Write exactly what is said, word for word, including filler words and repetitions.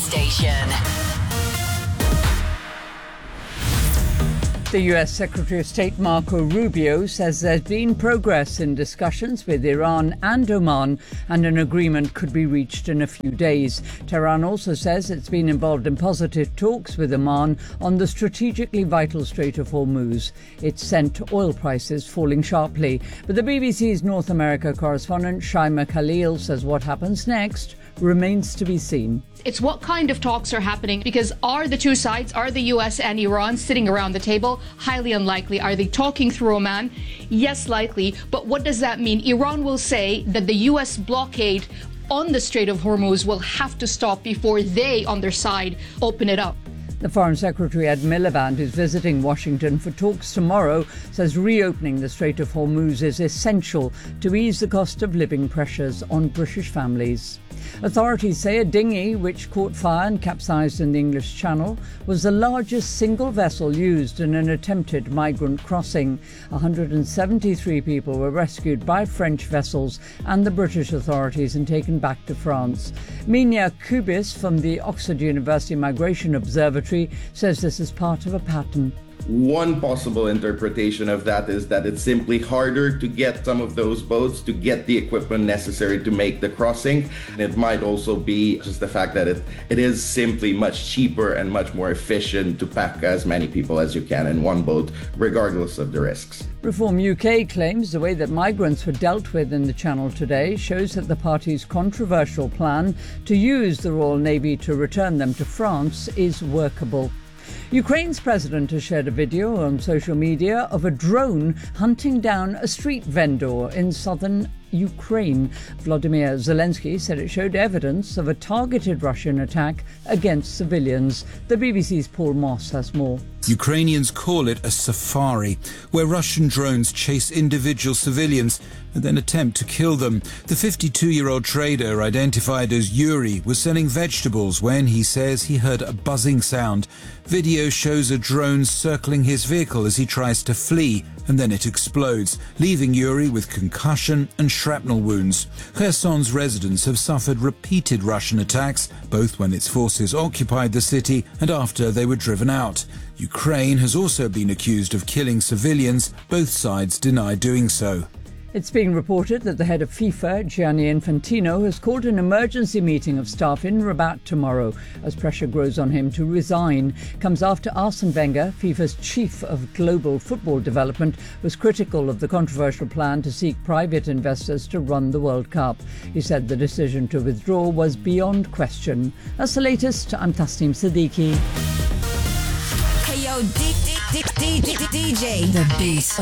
station. The U S Secretary of State Marco Rubio says there's been progress in discussions with Iran and Oman and an agreement could be reached in a few days. Tehran also says it's been involved in positive talks with Oman on the strategically vital Strait of Hormuz. It sent oil prices falling sharply. But the B B C's North America correspondent Shaima Khalil says what happens next remains to be seen. It's what kind of talks are happening, because are the two sides, are the U S and Iran sitting around the table? Highly unlikely. Are they talking through Oman? Yes, likely. But what does that mean? Iran will say that the U S blockade on the Strait of Hormuz will have to stop before they, on their side, open it up. The Foreign Secretary Ed Miliband, who's visiting Washington for talks tomorrow, says reopening the Strait of Hormuz is essential to ease the cost of living pressures on British families. Authorities say a dinghy which caught fire and capsized in the English Channel was the largest single vessel used in an attempted migrant crossing. one hundred seventy-three people were rescued by French vessels and the British authorities and taken back to France. Minia Kubis from the Oxford University Migration Observatory says this is part of a pattern. One possible interpretation of that is that it's simply harder to get some of those boats to get the equipment necessary to make the crossing. And it might also be just the fact that it, it is simply much cheaper and much more efficient to pack as many people as you can in one boat, regardless of the risks. Reform U K claims the way that migrants were dealt with in the Channel today shows that the party's controversial plan to use the Royal Navy to return them to France is workable. Ukraine's president has shared a video on social media of a drone hunting down a street vendor in southern Ukraine. Volodymyr Zelensky said it showed evidence of a targeted Russian attack against civilians. The B B C's Paul Moss has more. Ukrainians call it a safari, where Russian drones chase individual civilians and then attempt to kill them. The fifty-two-year-old trader, identified as Yuri, was selling vegetables when he says he heard a buzzing sound. Video shows a drone circling his vehicle as he tries to flee, and then it explodes, leaving Yuri with concussion and shrapnel wounds. Kherson's residents have suffered repeated Russian attacks, both when its forces occupied the city and after they were driven out. Ukraine has also been accused of killing civilians. Both sides deny doing so. It's being reported that the head of FIFA, Gianni Infantino, has called an emergency meeting of staff in Rabat tomorrow as pressure grows on him to resign. Comes after Arsene Wenger, FIFA's chief of global football development, was critical of the controversial plan to seek private investors to run the World Cup. He said the decision to withdraw was beyond question. That's the latest. I'm Tasneem Siddiqui. Hey yo, D- D- D- D- D- DJ. The Beat.